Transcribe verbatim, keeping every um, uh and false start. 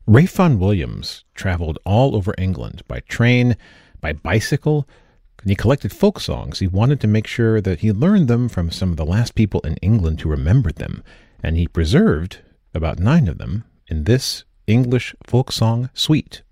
Ralph Vaughan Williams traveled all over England by train, by bicycle, and he collected folk songs. He wanted to make sure that he learned them from some of the last people in England who remembered them, and he preserved about nine of them in this English folk song suite.